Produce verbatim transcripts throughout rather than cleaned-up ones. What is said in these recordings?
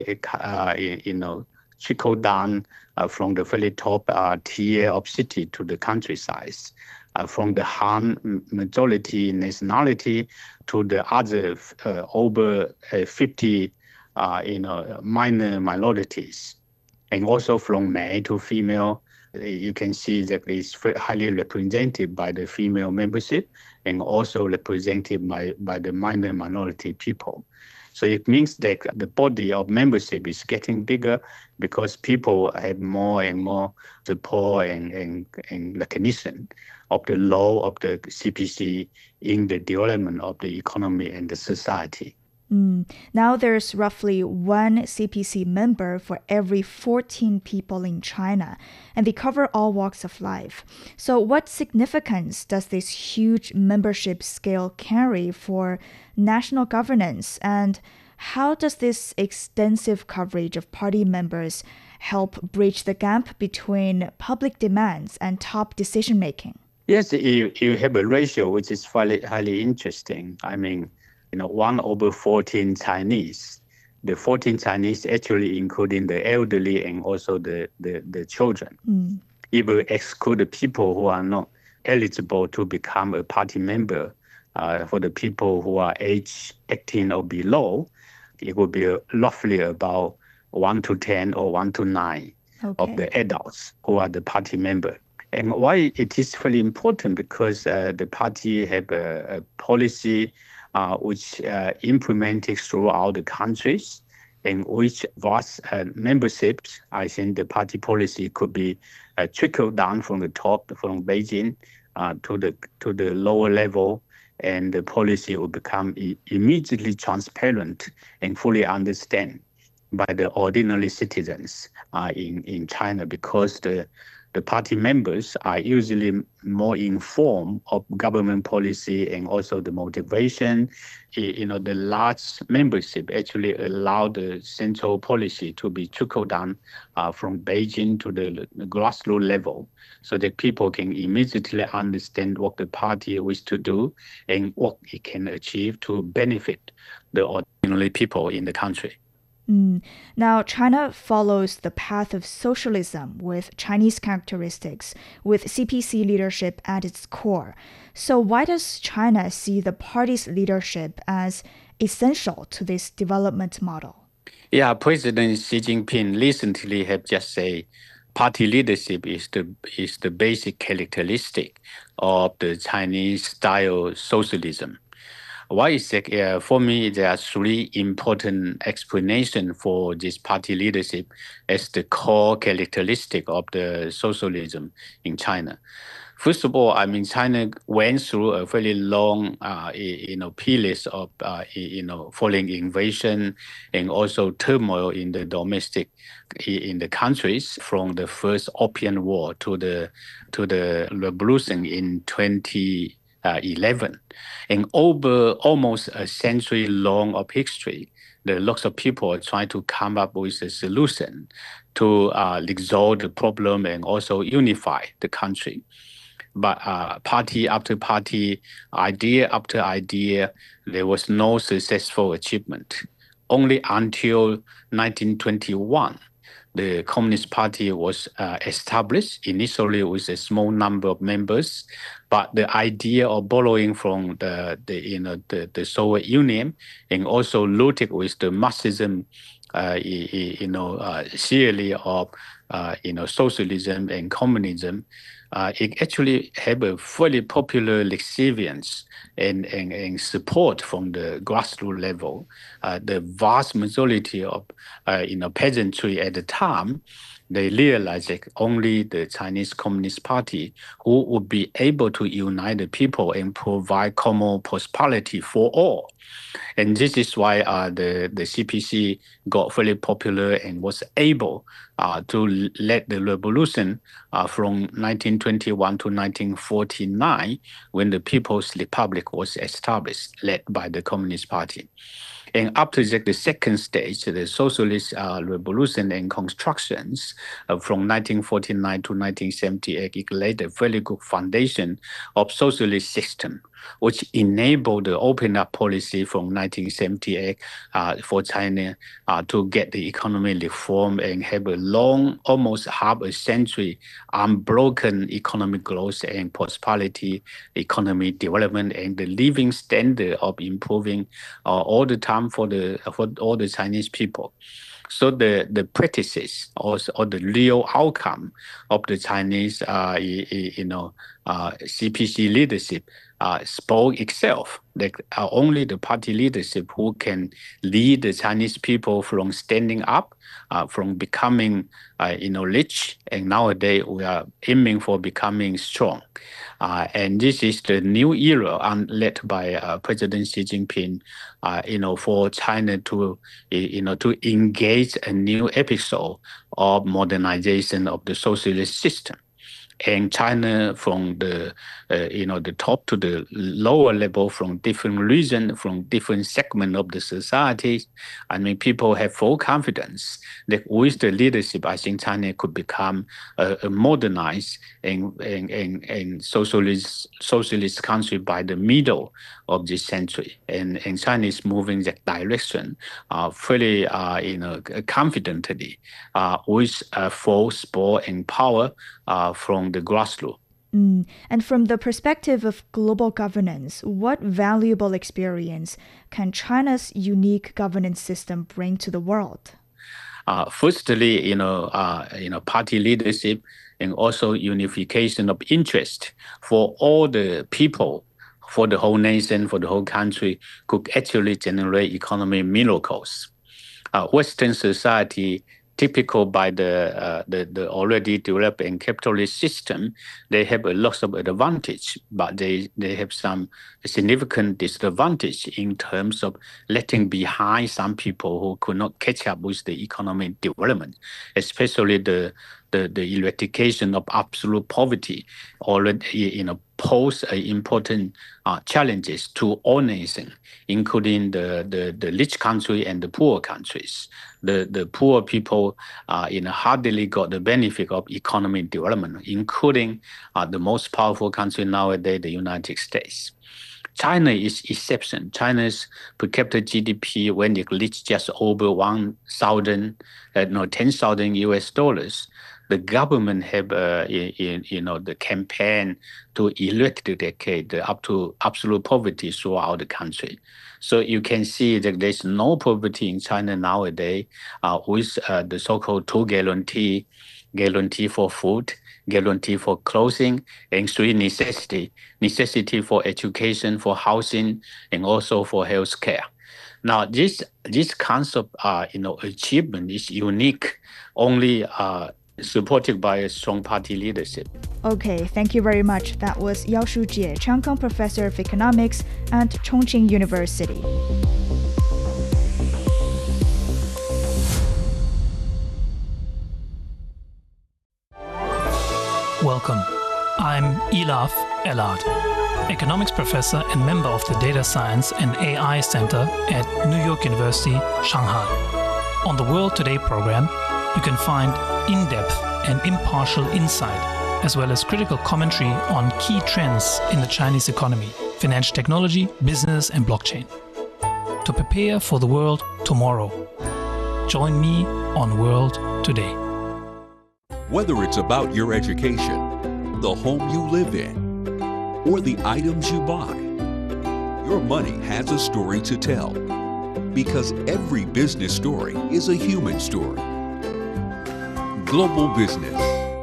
uh, you know, trickle down uh, from the very top uh, tier of city to the countryside, uh, from the Han majority nationality to the other uh, over uh, fifty, uh, you know, minor minorities, and also from male to female. You can see that it's highly represented by the female membership and also represented by, by the minor minority people. So it means that the body of membership is getting bigger because people have more and more support and, and, and recognition of the role of the C P C in the development of the economy and the society. Mm. Now there's roughly one C P C member for every fourteen people in China, and they cover all walks of life. So what significance does this huge membership scale carry for national governance, and how does this extensive coverage of party members help bridge the gap between public demands and top decision making? Yes, you, you have a ratio which is highly, highly interesting. I mean, you know, one over fourteen Chinese. The fourteen Chinese actually including the elderly and also the, the, the children. Mm. If we exclude the people who are not eligible to become a party member, uh, for the people who are age eighteen or below, it would be roughly about one to ten or one to nine Okay. of the adults who are the party member. And why it is very important because uh, the party have a, a policy uh, which uh, implemented throughout the countries, in which vast uh, memberships. I think the party policy could be uh, trickled down from the top, from Beijing uh, to the to the lower level, and the policy will become e- immediately transparent and fully understand by the ordinary citizens uh, in in China, because the the party members are usually more informed of government policy and also the motivation. You know, the large membership actually allow the central policy to be trickled down uh, from Beijing to the, the grassroots level, so that people can immediately understand what the party wishes to do and what it can achieve to benefit the ordinary people in the country. Mm. Now, China follows the path of socialism with Chinese characteristics, with C P C leadership at its core. So why does China see the party's leadership as essential to this development model? Yeah, President Xi Jinping recently have just said party leadership is the is the basic characteristic of the Chinese style socialism. Why is that? Uh, for me, there are three important explanations for this party leadership as the core characteristic of the socialism in China. First of all, I mean, China went through a very long, uh, you know, period of, uh, you know, foreign invasion and also turmoil in the domestic, in the countries, from the first Opium War to the to the revolution in twenty eleven, and over almost a century long of history. There are lots of people are trying to come up with a solution to uh, resolve the problem and also unify the country. But uh, party after party, idea after idea, there was no successful achievement. Only until nineteen twenty-one, the Communist Party was uh, established, initially with a small number of members, but the idea of borrowing from the, the you know the, the Soviet Union and also rooted with the Marxism, uh, you, you know, uh, theory of uh, you know socialism and communism, uh, it actually have a fully popular experience and, and, and support from the grassroots level. Uh, the vast majority of uh, you know peasantry at the time, they realized that only the Chinese Communist Party who would be able to unite the people and provide common prosperity for all. And this is why uh, the, the C P C got very popular and was able uh, to lead the revolution uh, from nineteen twenty-one to nineteen forty-nine, when the People's Republic was established, led by the Communist Party. And after that, the second stage, the socialist uh, revolution and constructions uh, from nineteen forty-nine to nineteen seventy-eight, it laid a very good foundation of socialist system. which enabled the open up policy from nineteen seventy-eight uh, for China uh, to get the economy reform and have a long, almost half a century unbroken economic growth and prosperity, economic development, and the living standard of improving uh, all the time for the for all the Chinese people. So the, the practices or, or the real outcome of the Chinese, uh, you know, uh, C P C leadership uh, spoke itself. That uh, only the party leadership who can lead the Chinese people from standing up, uh, from becoming, uh, you know, rich, and nowadays we are aiming for becoming strong. Uh, and this is the new era um, led by uh, President Xi Jinping, uh, you know, for China to, you know, to engage a new episode of modernization of the socialist system. And China, from the uh, you know the top to the lower level, from different regions, from different segments of the society, I mean, people have full confidence that with the leadership, I think China could become a, a modernized and, and, and, and socialist socialist country by the middle of this century. And, and China is moving that direction uh, fairly, uh, you know, confidently uh, with uh, full support and power uh, from the grassroots. Mm. And from the perspective of global governance, what valuable experience can China's unique governance system bring to the world? Uh, firstly, you know, uh, you know, party leadership and also unification of interest for all the people, for the whole nation, for the whole country, could actually generate economic miracles. Uh, Western society, typical by the, uh, the the already developed and capitalist system, they have a lot of advantage, but they, they have some significant disadvantage in terms of letting behind some people who could not catch up with the economic development, especially the the, the eradication of absolute poverty already, you know, pose uh, important uh, challenges to all nations, including the, the, the rich country and the poor countries. The, the poor people uh, you know, hardly got the benefit of economic development, including uh, the most powerful country nowadays, the United States. China is exception. China's per capita G D P, when it reached just over one thousand, uh, no, ten thousand U S dollars, the government have, uh, in, you know, the campaign to eradicate the up to absolute poverty throughout the country. So you can see that there's no poverty in China nowadays uh, with uh, the so-called two guarantee, guarantee for food, guarantee for clothing, and three necessity, necessity for education, for housing, and also for health care. Now, this this concept, uh, you know, achievement is unique, only uh, supported by a strong party leadership. Okay, thank you very much. That was Yao Shujie, Cheung Kong Professor of Economics at Chongqing University. Welcome. I'm Elaf Elad, economics professor and member of the Data Science and A I Center at New York University, Shanghai. On the World Today program, you can find in-depth and impartial insight, as well as critical commentary on key trends in the Chinese economy, financial technology, business, and blockchain. To prepare for the world tomorrow, join me on World Today. Whether it's about your education, the home you live in, or the items you buy, your money has a story to tell. Because every business story is a human story. Global Business.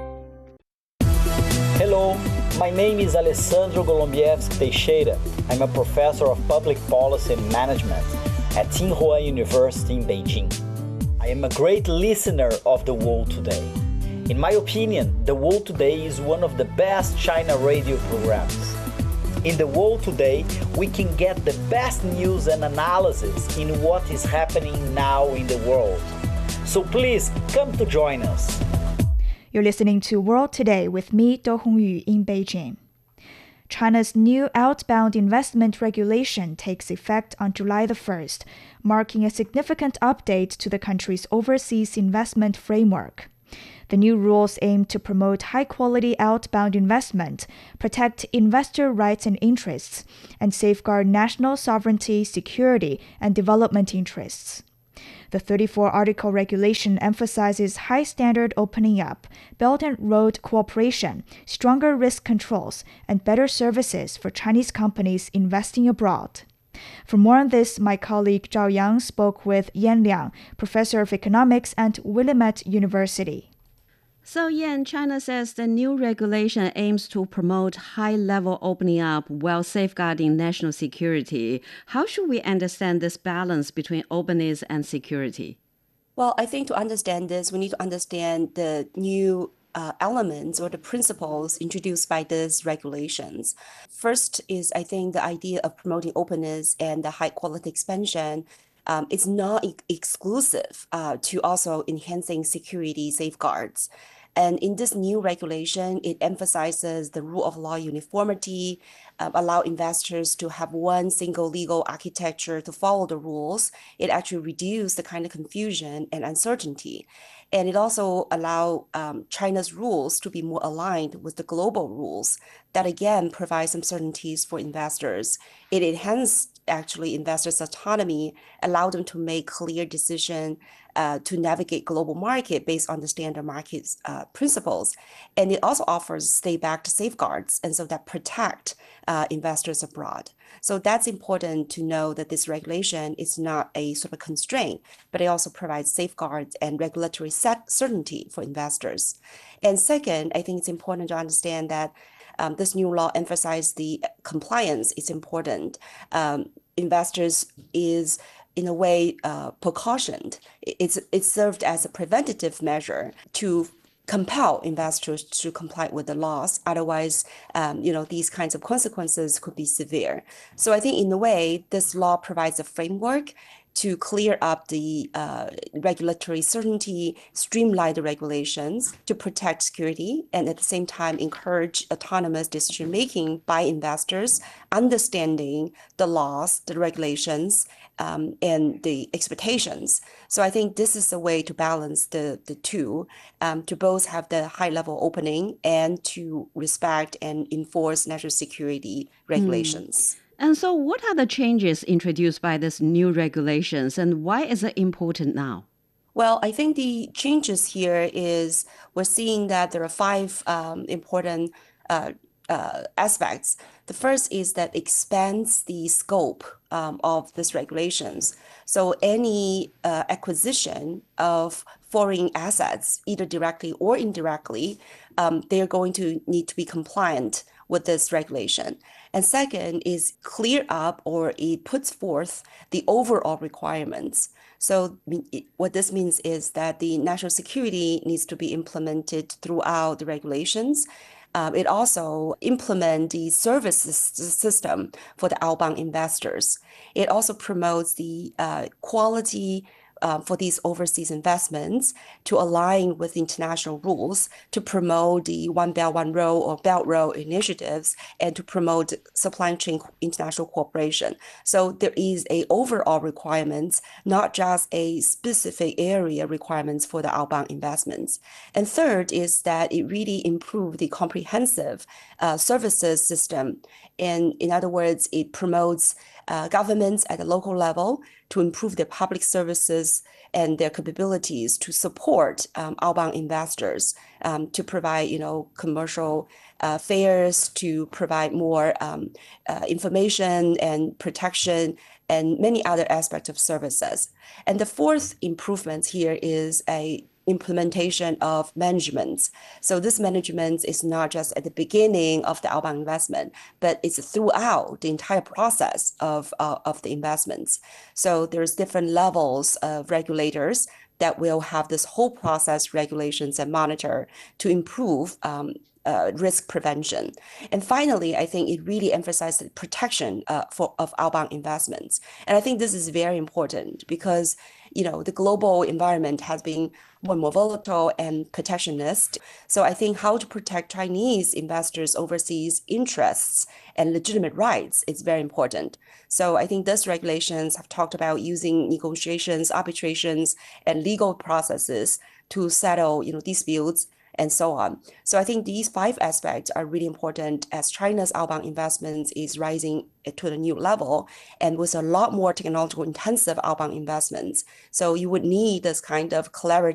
Hello, my name is Alessandro Golombieski Teixeira. I'm a professor of public policy and management at Tsinghua University in Beijing. I am a great listener of The World Today. In my opinion, The World Today is one of the best China radio programs. In The World Today, we can get the best news and analysis in what is happening now in the world. So please come to join us. You're listening to World Today with me, Do Hongyu, in Beijing. China's new outbound investment regulation takes effect on July the first, marking a significant update to the country's overseas investment framework. The new rules aim to promote high-quality outbound investment, protect investor rights and interests, and safeguard national sovereignty, security, and development interests. The thirty-four article regulation emphasizes high-standard opening up, Belt and Road cooperation, stronger risk controls, and better services for Chinese companies investing abroad. For more on this, my colleague Zhao Yang spoke with Yan Liang, professor of economics at Willamette University. So, Yan, China says the new regulation aims to promote high-level opening up while safeguarding national security. How should we understand this balance between openness and security? Well, I think to understand this, we need to understand the new uh, elements or the principles introduced by these regulations. First is, I think, the idea of promoting openness and the high-quality expansion. Um, it's not e- exclusive uh, to also enhancing security safeguards. And in this new regulation, it emphasizes the rule of law uniformity, uh, allow investors to have one single legal architecture to follow the rules. It actually reduces the kind of confusion and uncertainty. And it also allow um, China's rules to be more aligned with the global rules that, again, provide some certainties for investors. It enhanced actually investors' autonomy, allow them to make clear decisions uh, to navigate global market based on the standard market uh, principles. And it also offers state-backed safeguards, and so that protect uh, investors abroad. So that's important to know that this regulation is not a sort of constraint, but it also provides safeguards and regulatory set certainty for investors. And second, I think it's important to understand that Um, this new law emphasizes the compliance is important. Um, investors is, in a way, uh, precautioned. It's, it's served as a preventative measure to compel investors to comply with the laws. Otherwise, um, you know, these kinds of consequences could be severe. So I think in a way, this law provides a framework to clear up the uh, regulatory certainty, streamline the regulations to protect security, and at the same time encourage autonomous decision-making by investors, understanding the laws, the regulations, um, and the expectations. So I think this is a way to balance the, the two, um, to both have the high-level opening and to respect and enforce national security regulations. Mm. And so what are the changes introduced by this new regulations, and why is it important now? Well, I think the changes here is we're seeing that there are five um, important uh, uh, aspects. The first is that expands the scope um, of these regulations. So any uh, acquisition of foreign assets, either directly or indirectly, um, they're going to need to be compliant with this regulation. And second is clear up, or it puts forth the overall requirements. So what this means is that the national security needs to be implemented throughout the regulations. Um, it also implements the services system for the outbound investors. It also promotes the uh, quality Uh, for these overseas investments to align with international rules, to promote the One Belt, One Road or Belt Road initiatives, and to promote supply chain international cooperation. So there is a overall requirements, not just a specific area requirements for the outbound investments. And third is that it really improved the comprehensive uh, services system. And in other words, it promotes uh, governments at the local level to improve their public services and their capabilities to support um, outbound investors, um, to provide, you know, commercial uh, fairs, to provide more um, uh, information and protection, and many other aspects of services. And the fourth improvement here is a implementation of management. So this management is not just at the beginning of the outbound investment, but it's throughout the entire process of, uh, of the investments. So there's different levels of regulators that will have this whole process regulations and monitor to improve um, uh, risk prevention. And finally, I think it really emphasized the protection uh, for of outbound investments. And I think this is very important because, you know, the global environment has been more and more volatile and protectionist. So I think how to protect Chinese investors' overseas interests and legitimate rights is very important. So I think these regulations have talked about using negotiations, arbitrations, and legal processes to settle, you know, disputes and so on. So I think these five aspects are really important as China's outbound investments is rising to the new level and with a lot more technological intensive outbound investments. So you would need this kind of clarity